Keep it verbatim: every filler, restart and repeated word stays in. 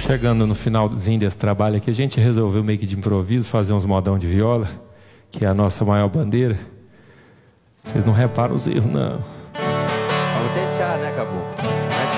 chegando no finalzinho desse trabalho aqui, a gente resolveu meio que de improviso fazer uns modão de viola, que é a nossa maior bandeira. Vocês não reparam os erros, não. Vamos tentear, né, Caboclo?